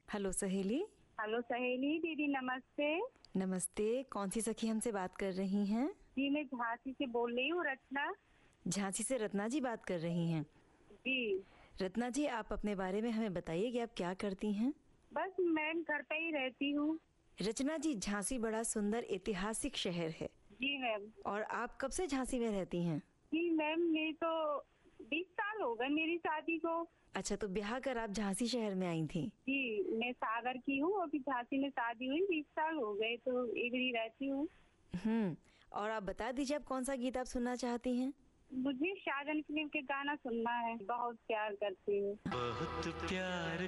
Hello सहेली। Hello सहेली दीदी, नमस्ते। नमस्ते, कौन सी सखी हमसे बात कर रही हैं? जी मैं झांसी से बोल रही हूँ, रचना। झांसी से रत्ना जी बात कर रही हैं। जी रत्ना जी, आप अपने बारे में हमें बताइए कि आप क्या करती हैं? बस मैम घर पे ही रहती हूँ। रचना जी, झांसी बड़ा सुंदर ऐतिहासिक शहर है। जी मैम। और आप कब से झांसी में रहती हैं? जी मैम, मेरी तो 20 साल हो गए मेरी शादी को। अच्छा, तो ब्याह कर आप झांसी शहर में आई थी? जी मैं सागर की हूँ, अभी झांसी में शादी हुई 20 साल हो गए, तो इधर ही रहती हूँ। और आप बता दीजिए, आप कौन सा गीत आप सुनना चाहती हैं? मुझे शाहजहां फिल्म के गाना सुनना है, बहुत प्यार करती हूँ। बहुत प्यार